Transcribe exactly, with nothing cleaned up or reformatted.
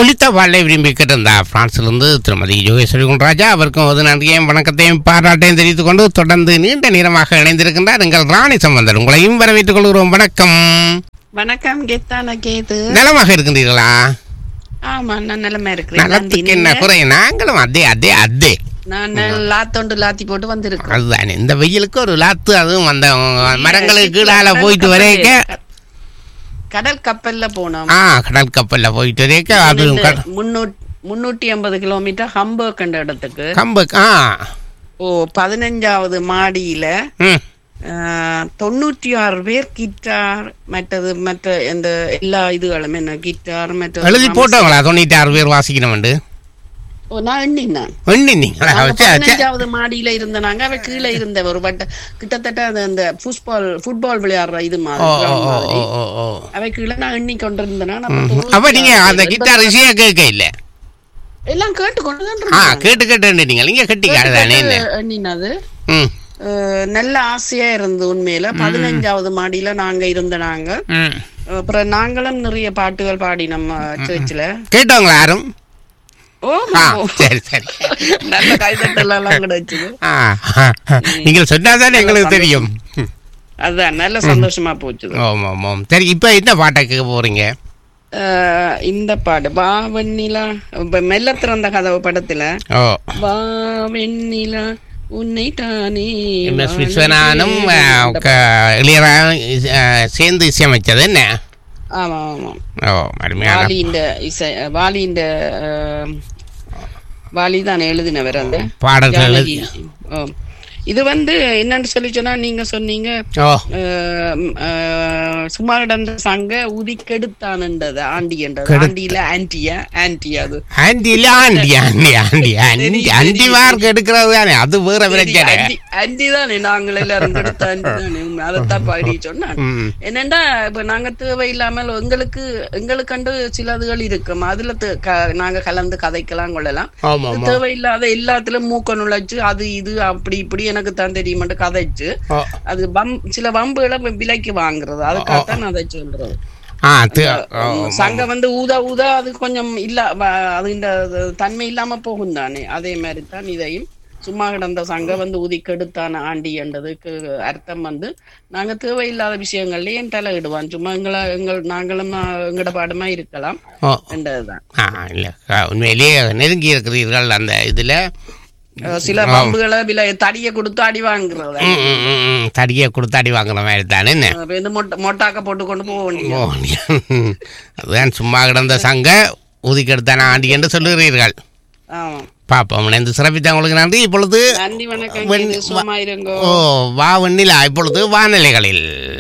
ஒலித்த வாழை விரும்பி கேட்டிருந்தா பிரான்சிலிருந்து திருமதி யோகேஸ்வரி குண்டராஜா. அவருக்கும் ஒரு நன்றியையும் வணக்கத்தையும் பாராட்டையும் தெரிவித்துக் கொண்டு தொடர்ந்து நீண்ட நேரமாக இணைந்திருக்கின்றார் எங்கள் ராணி சம்பந்தர். உங்களையும் வரவேற்றுக் கொள்கிறோம். வணக்கம். வணக்கம் கெத்தான கேது. நலமாக இருக்கின்றீர்களா? ஆமா, நான் நலமா இருக்கிறேன். நலத்துக்கு என்ன குறை? நாங்களும் அதே அதே அதே நான் லாத்தொண்டு லாத்தி போட்டு வந்திருக்கேன். அதுதானே, இந்த வெயிலுக்கு ஒரு லாத்து, அதுவும் அந்த மரங்களுக்கு கீழால போயிட்டு வரைக்க கடல் கப்பல்ல போனோம். ஆ கடல் கப்பல்ல போயிட்டு வரைக்க அது முன்னூற்றி ஐம்பது கிலோமீட்டர் ஹம்பர்க் என்ற இடத்துக்கு. ஹம்பர்க். ஆ ஓ பதினஞ்சாவது மாடியில தொண்ணூற்றி ஆறு பேர் கிட்டார் மற்றது மற்ற இந்த எல்லா இதுகளும் என்ன கிட்டார் மற்ற எழுதி போட்டவங்களா தொண்ணூற்றி ஆறு பேர் வாசிக்கணும். ஓ நான் எண்ணினேன். பதினஞ்சாவது மாடியில இருந்த நாங்க அவ கீழே இருந்த ஒரு பட்ட கிட்டத்தட்ட அந்த ஃபுட்பால் ஃபுட்பால் விளையாடுற இது மாதிரி அவை கீழே நான் எண்ணி கொண்டிருந்தேன். அப்ப நீங்க அந்த கிட்டார் விஷய கேட்க இல்ல எல்லாம் கேட்டு கொண்டு கேட்டு கேட்டு எண்ணினீங்க. நீங்க கட்டிக்காதானே எண்ணினது. நல்ல ஆசையா இருந்து உண்மையில. பதினஞ்சாவது மாடியில நாங்க இருந்த நாங்க அப்புறம் நாங்களும் நிறைய பாட்டுகள் பாடி நம்ம சர்ச்சில் கேட்டவங்களா யாரும்? சரி சரி, நல்ல கைதட்டெல்லாம் கிடைச்சது. நீங்கள் சொன்னாதான் எங்களுக்கு தெரியும். அதுதான் நல்ல சந்தோஷமா போச்சு. சரி, இப்ப என்ன பாட்டை கேட்க போறீங்க? இந்த பாட்டு வா வெண்ணிலா, மெல்ல திறந்த கதவு படத்துல வா வெண்ணிலா உன்னை தானே விஸ்வநாதனும் சேர்ந்து இசையமைச்சது என்ன? ஆமா ஆமா. வாலியின் இசை வாலியின் வாலி தான் எழுதினவர் அந்த பாடல்கள். இது வந்து என்னன்னு சொல்லி சொன்னா, நீங்க சொன்னீங்க சும்மா கிடந்த சங்க உதிக்கெடுத்தான்ன்றது ஆண்டி என்றது. ஆண்டியில ஆன்டியா ஆன்டியா அது ஆண்டியில aunty aunty aunty aunty aunty mark எடுக்கிறது தானே, அது வேற பிரச்சனை. ஆண்டி தானே, நாங்கள் எல்லாரும் கெடுத்த ஆண்டி தானே. அதைத்தான் பாடி சொன்னான். என்னண்டா இப்ப நாங்க தேவையில்லாமல் எங்களுக்கு எங்களுக்கு கண்டு சிலதுகள் இருக்கும், அதுல நாங்க கலந்து கதைக்கலாம் கொள்ளலாம். தேவையில்லாத எல்லாத்திலும் மூக்க நுழைச்சு அது இது அப்படி இப்படி எனக்கு தான் தெரியுமாட்டு கதைச்சு அது சில வம்புகளை விலைக்கு வாங்குறது. அதுக்காகத்தான் நான் அதை சொல்றது. சங்க வந்து ஊதா ஊதா அது கொஞ்சம் இல்ல, அது இந்த தன்மை இல்லாம போகும் தானே. அதே மாதிரி தான் இதையும் சும்மா கிடந்த சங்க வந்து ஊதிக்கெடுத்தான ஆண்டி என்றதுக்கு அர்த்தம் வந்து நாங்க தேவையில்லாத விஷயங்கள்ல ஏன் தலை இடுவான், சும்மா எங்களை எங்கள் நாங்களும் எங்கட பாடமா இருக்கலாம் என்றதுதான். உண்மையிலேயே நெருங்கி இருக்கிறீர்கள் அந்த இதுல. சில பம்புகளை விலை தடியை கொடுத்து அடி வாங்குறது, தடியை கொடுத்து அடி வாங்குற மாதிரி தானே. மொட்டாக்க போட்டு கொண்டு போக அதுதான் சும்மா கிடந்த சங்க ஊதிக்கெடுத்தான ஆண்டி என்று சொல்லுகிறீர்கள். பாப்போம். இந்த சிறப்பித்த உங்களுக்கு நன்றி. இப்பொழுது நன்றி, வணக்கம். ஓ வா வெண்ணிலா இப்பொழுது வானிலைகளில்